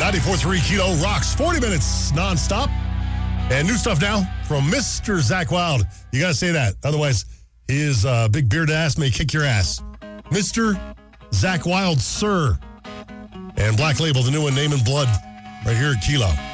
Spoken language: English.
94.3 Kilo rocks 40 minutes nonstop. And new stuff now from Mr. Zakk Wylde. You got to say that. Otherwise, his big beard ass may kick your ass. Mr. Zakk Wylde, sir. And Black Label, the new one, Name in Blood, right here at Kilo.